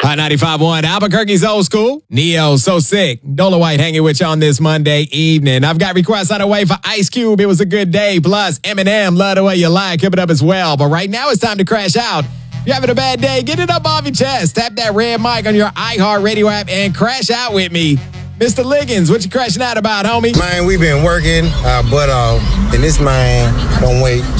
Hot 95.1, Albuquerque's old school. Neo, So Sick. Dola White hanging with you on this Monday evening. I've got requests on the way for Ice Cube. It was a good day. Plus, Eminem, Love the Way You Lie. Keep it up as well. But right now, it's time to crash out. If you're having a bad day, get it up off your chest. Tap that red mic on your iHeartRadio app and crash out with me. Mr. Liggins, what you crashing out about, homie? Man, we've been working our butt off, and this man don't wait